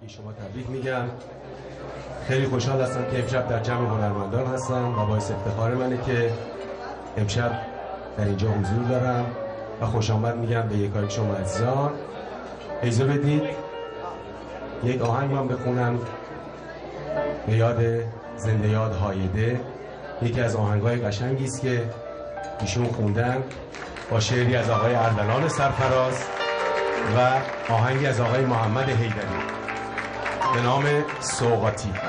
شما تبریک میگم. خیلی خوشحال هستم که امشب در جمع هنرمندان هستم و باعث افتخار منه که امشب در اینجا حضور دارم و خوش آمد میگم به یکایک شما عزیزان. اجازه بدید یک آهنگ من بخونم به یاد زنده یاد هایده، یکی از آهنگ‌های قشنگی است که ایشون خوندن با شعری از آقای اردلان سرفراز و آهنگی از آقای محمد حیدری به نام سوغاتی.